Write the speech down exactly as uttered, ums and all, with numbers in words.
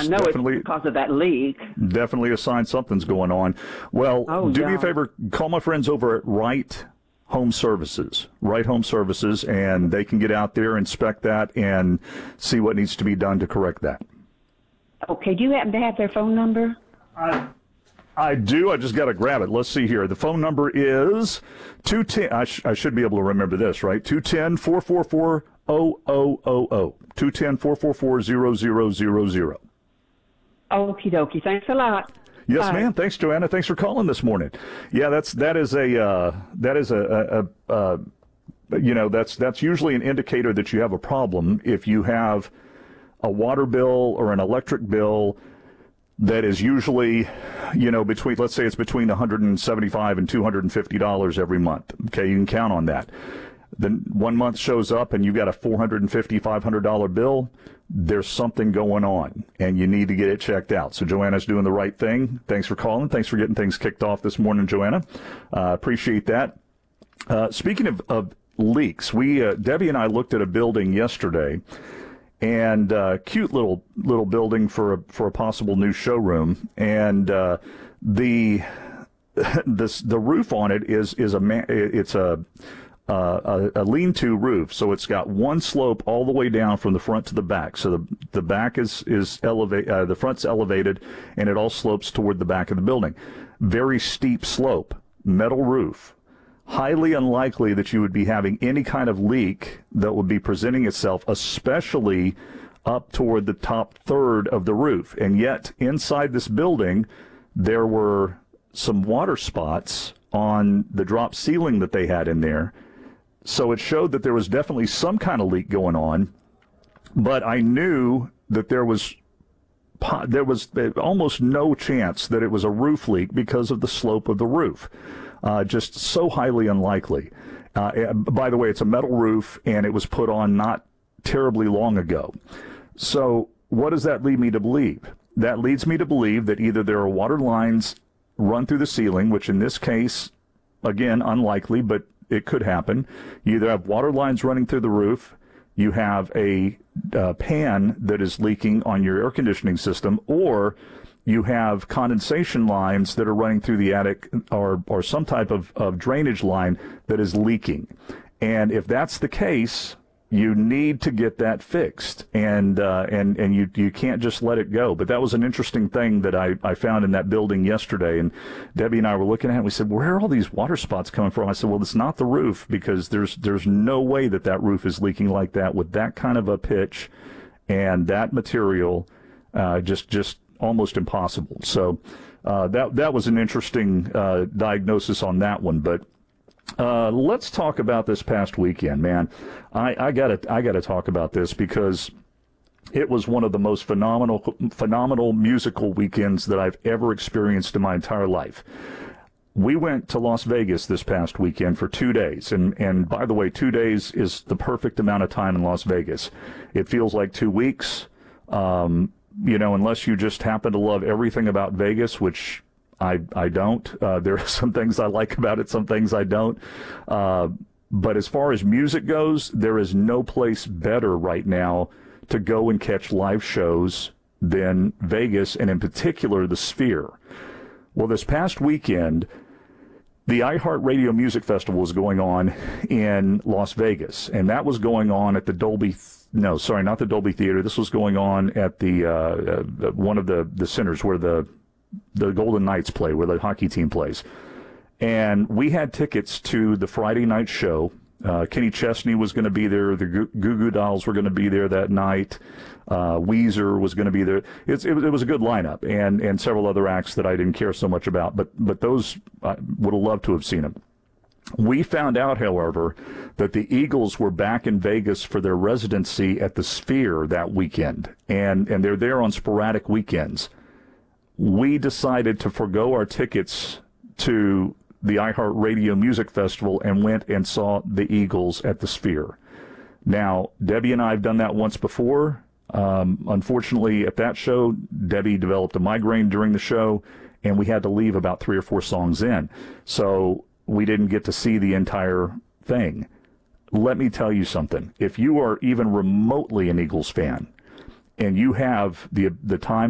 I know definitely it's because of that leak. definitely a sign something's going on. Well, Oh, do yeah. me a favor, call my friends over at Wright Home Services, Wright Home Services, and they can get out there, inspect that, and see what needs to be done to correct that. Okay, do you happen to have their phone number? I, I do. I just got to grab it. Let's see here. The phone number is two one zero. I, sh- I should be able to remember this, right? two one zero, four four four, zero zero zero zero. two one zero, four four four, zero zero zero zero. Okie dokie. Thanks a lot. Yes, Bye. ma'am. Thanks, Joanna. Thanks for calling this morning. Yeah, that's that is a uh, that is a, a, a uh, you know that's that's usually an indicator that you have a problem if you have a water bill or an electric bill that is usually, you know, between, let's say it's between one hundred seventy-five and two hundred fifty dollars every month. Okay, you can count on that. Then one month shows up and you've got a four hundred fifty dollars, five hundred dollars bill. There's something going on, and you need to get it checked out. So Joanna's doing the right thing. Thanks for calling. Thanks for getting things kicked off this morning, Joanna. Uh, appreciate that. Uh, speaking of, of leaks, we uh, Debbie and I looked at a building yesterday, and uh, cute little little building for a, for a possible new showroom, and uh, the this the roof on it is is a ma- it's a Uh, a, a lean-to roof, so it's got one slope all the way down from the front to the back. So the the back is is elevate, uh, the front's elevated, and it all slopes toward the back of the building. Very steep slope, metal roof. Highly unlikely that you would be having any kind of leak that would be presenting itself, especially up toward the top third of the roof. And yet, inside this building, there were some water spots on the drop ceiling that they had in there. So it showed that there was definitely some kind of leak going on, but I knew that there was there was almost no chance that it was a roof leak because of the slope of the roof. Uh, just so highly unlikely. Uh, by the way, it's a metal roof, and it was put on not terribly long ago. So what does that lead me to believe? That leads me to believe that either there are water lines run through the ceiling, which in this case, again, unlikely, but it could happen. You either have water lines running through the roof, you have a uh, pan that is leaking on your air conditioning system, or you have condensation lines that are running through the attic, or, or some type of, of drainage line that is leaking. And if that's the case, you need to get that fixed, and uh, and and you you can't just let it go. But that was an interesting thing that I, I found in that building yesterday, and Debbie and I were looking at it, and we said, where are all these water spots coming from? I said, well, it's not the roof, because there's there's no way that that roof is leaking like that with that kind of a pitch and that material, uh, just just almost impossible. So uh, that that was an interesting uh, diagnosis on that one, but. Uh, let's talk about this past weekend, man. I, I gotta, I gotta talk about this because it was one of the most phenomenal, phenomenal musical weekends that I've ever experienced in my entire life. We went to Las Vegas this past weekend for two days, and and by the way, two days is the perfect amount of time in Las Vegas. It feels like two weeks, um, you know, unless you just happen to love everything about Vegas, which. I, I don't. Uh, there are some things I like about it, some things I don't. Uh, but as far as music goes, there is no place better right now to go and catch live shows than Vegas, and in particular, the Sphere. Well, this past weekend, the iHeartRadio Music Festival was going on in Las Vegas, and that was going on at the Dolby, no, sorry, not the Dolby Theater. This was going on at the uh, uh, one of the, the centers where the the Golden Knights play, where the hockey team plays. And we had tickets to the Friday night show. Uh, Kenny Chesney was going to be there. The Goo Goo Dolls were going to be there that night. Uh, Weezer was going to be there. It's, it, it was a good lineup, and, and several other acts that I didn't care so much about, but, but those, I would have loved to have seen them. We found out, however, that the Eagles were back in Vegas for their residency at the Sphere that weekend, and, and they're there on sporadic weekends. We decided to forego our tickets to the iHeartRadio Music Festival and went and saw the Eagles at the Sphere. Now, Debbie and I have done that once before. Um, unfortunately, at that show, Debbie developed a migraine during the show, and we had to leave about three or four songs in. So we didn't get to see the entire thing. Let me tell you something. If you are even remotely an Eagles fan, and you have the the time